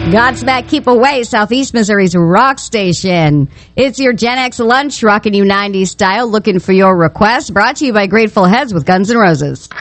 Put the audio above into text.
Godsmack Keep Away, Southeast Missouri's rock station. It's your Gen X lunch, rocking you 90s style, looking for your request. Brought to you by Grateful Heads with Guns N' Roses.